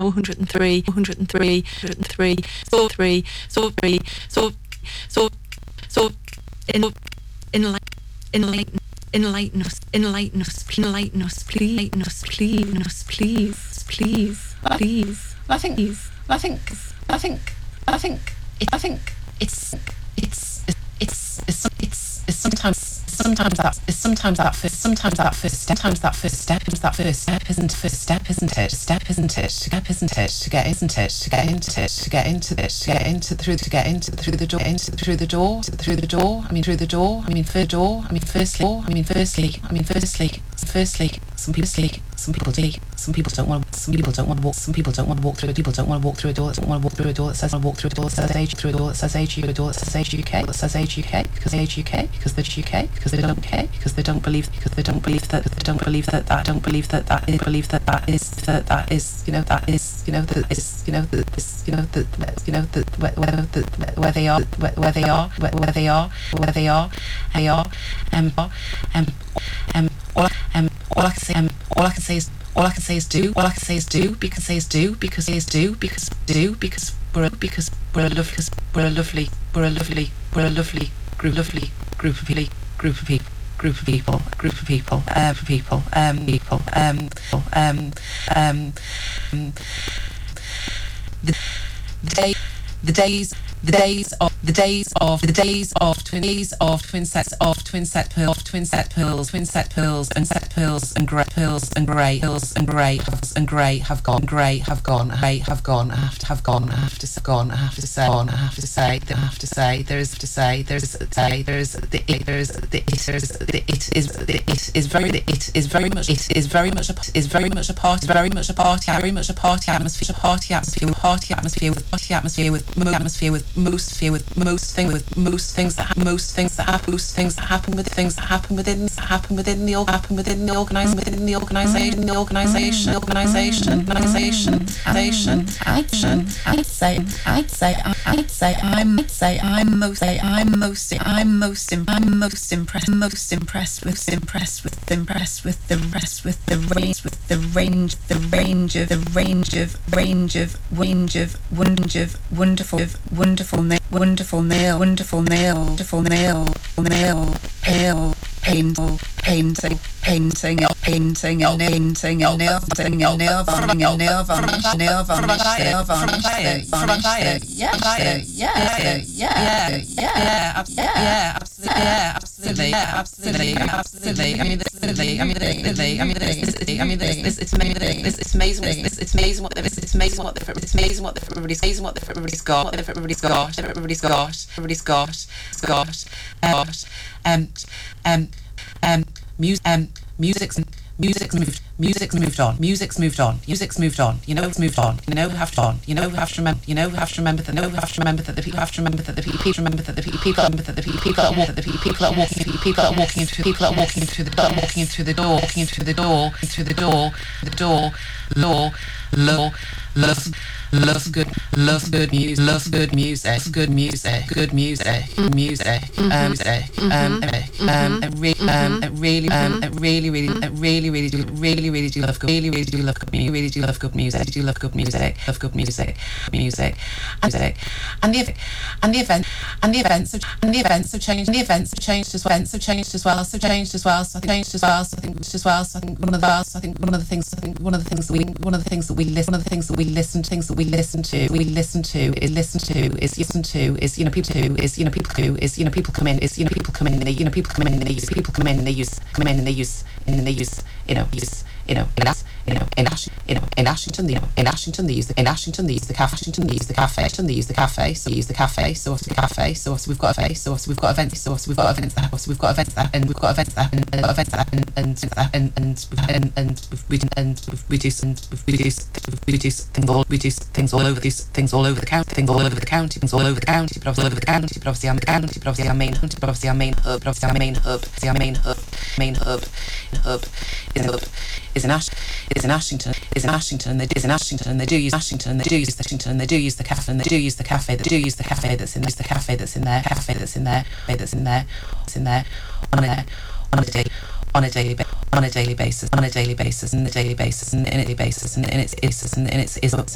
103, 103, 103, so 3, so 3, so enlighten us, enlighten us, enlighten us, please, enlighten us, please. I think sometimes that first step isn't some people don't want to walk through a door that says age, through a door that says age, through a door that says age UK, because they don't believe that where they are all I can say is do because we're a lovely group of people. The days of twin set pearls and grey have gone. I have to say there is very much a party atmosphere with most things that happen within the organisation. I'm most impressed with the wonderful nail painting nail varnish. Absolutely. It's amazing what everybody's got. Music's moved on. You know who have to remember that the people are walking through the door. Love good music. Really do love good music. And the events have changed as well. So I think one of the things that we listen to is people come in and they use in Ashington they use the cafe. So we've got events there, and we do things all over the county, but obviously our main hub is in Ashington, and they do use the cafe that's in there on a daily basis, and it's